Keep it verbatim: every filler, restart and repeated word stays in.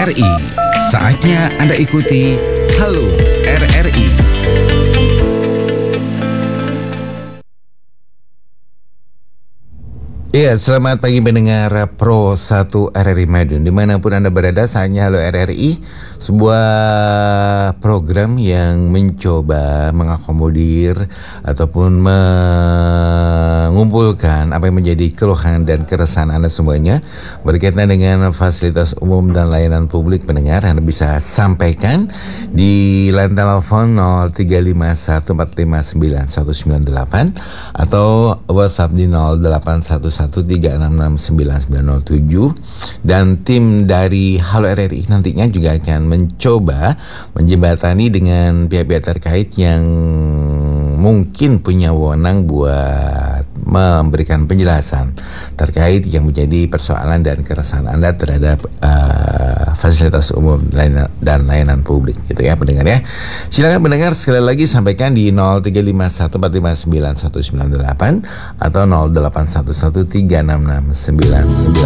R I. Saatnya Anda ikuti Halo R R I. Ya, selamat pagi pendengar Pro satu R R I Madiun. Dimanapun Anda berada, saatnya Halo R R I, sebuah program yang mencoba mengakomodir ataupun mengumpulkan apa yang menjadi keluhan dan keresahan Anda semuanya berkaitan dengan fasilitas umum dan layanan publik. Pendengar, Anda bisa sampaikan di line telepon nol tiga lima satu empat lima sembilan satu sembilan delapan atau WhatsApp di nol delapan satu satu tiga enam enam sembilan sembilan nol tujuh, dan tim dari Halo R R I nantinya juga akan mencoba menjembatani dengan pihak-pihak terkait yang mungkin punya wewenang buat memberikan penjelasan terkait yang menjadi persoalan dan keresahan Anda terhadap uh, fasilitas umum dan layanan publik, gitu ya pendengar ya. Silakan pendengar, sekali lagi sampaikan di nol tiga lima satu empat lima sembilan satu sembilan delapan atau nol delapan satu satu tiga enam enam sembilan sembilan